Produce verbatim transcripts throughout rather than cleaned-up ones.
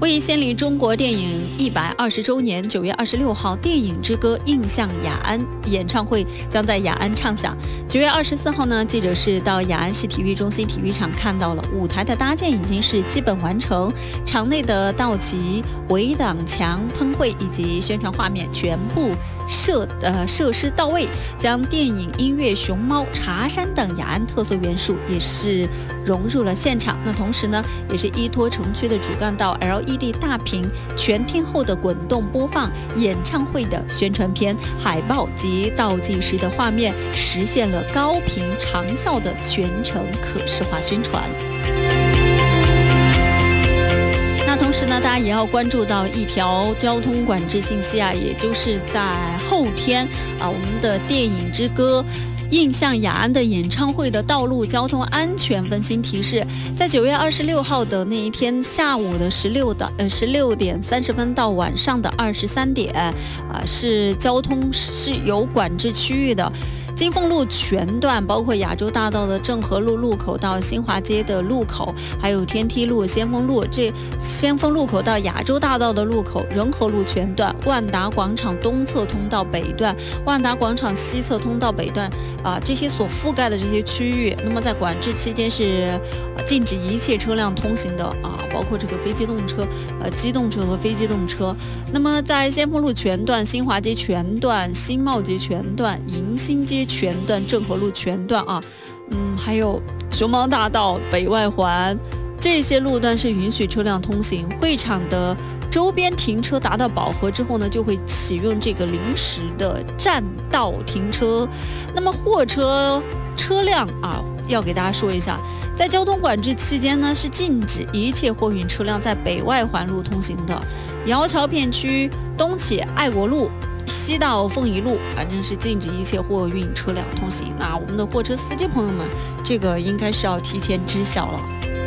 为献礼中国电影一百二十周年，九月二十六号，电影之歌印象雅安演唱会将在雅安唱响。九月二十四号呢，记者是到雅安市体育中心体育场看到了舞台的搭建已经是基本完成，场内的道旗、围挡墙、灯会以及宣传画面全部设呃设施到位，将电影、音乐、熊猫、茶山等雅安特色元素也是融入了现场。那同时呢，也是依托城区的主干道 L E D 大屏全天候的滚动播放演唱会的宣传片、海报及倒计时的画面，实现了高频长效的全程可视化宣传。那同时呢，大家也要关注到一条交通管制信息啊，也就是在后天啊，我们的电影之歌印象雅安的演唱会的道路交通安全温馨提示，在九月二十六号的那一天下午的十六的呃十六点三十分到晚上的二十三点啊，是交通是有管制区域的。金凤路全段，包括亚洲大道的正和路路口到新华街的路口，还有天梯路、先锋路这先锋路口到亚洲大道的路口，仁和路全段，万达广场东侧通道北段，万达广场西侧通道北段啊、呃，这些所覆盖的这些区域，那么在管制期间是、呃、禁止一切车辆通行的啊、呃，包括这个非机动车、呃机动车和非机动车。那么在先锋路全段、新华街全段、新茂街全段、迎新街全段、正和路全段啊，嗯，还有熊猫大道、北外环这些路段是允许车辆通行。会场的周边停车达到饱和之后呢，就会启用这个临时的占道停车。那么货车车辆啊，要给大家说一下，在交通管制期间呢，是禁止一切货运车辆在北外环路通行的。姚桥片区东起爱国路，西到凤仪路，反正是禁止一切货运车辆通行。那我们的货车司机朋友们，这个应该是要提前知晓了。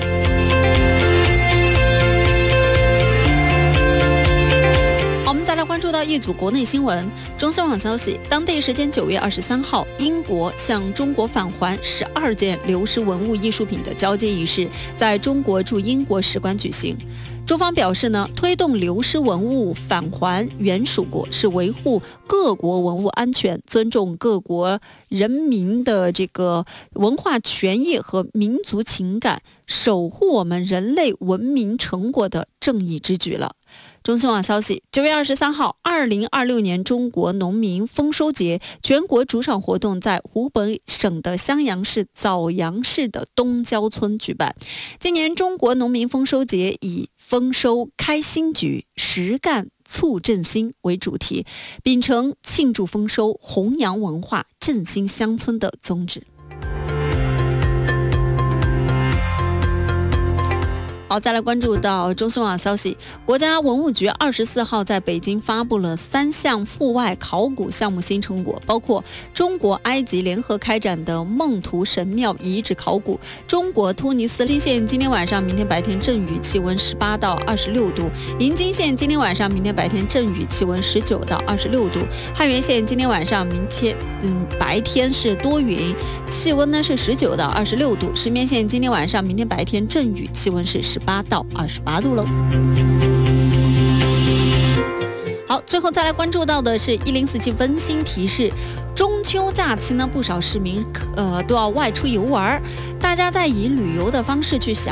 我们再来关注到一组国内新闻。中新网消息，当地时间九月二十三号，英国向中国返还十二件流失文物艺术品的交接仪式在中国驻英国使馆举行。中方表示呢，推动流失文物返还原属国是维护各国文物安全、尊重各国人民的这个文化权益和民族情感，守护我们人类文明成果的正义之举了。中新网消息，九月二十三号，二零二六年中国农民丰收节全国主场活动在湖北省的襄阳市枣阳市的东郊村举办。今年中国农民丰收节以丰收开新局，实干促振兴为主题，秉承庆祝丰收、弘扬文化、振兴乡村的宗旨。好，再来关注到中新网消息，国家文物局二十四号在北京发布了三项阜外考古项目新成果，包括中国埃及联合开展的孟图神庙遗址考古。中国突尼斯金县今天晚上、明天白天阵雨，气温十八到二十六度；银金县今天晚上、明天白天阵雨，气温十九到二十六度；汉源县今天晚上、明天嗯白天是多云，气温呢是十九到二十六度；石棉县今天晚上、明天白天阵雨，气温是十八到二十八度喽。好，最后再来关注到的是一零四七温馨提示，中秋假期呢，不少市民呃都要外出游玩，大家在以旅游的方式去享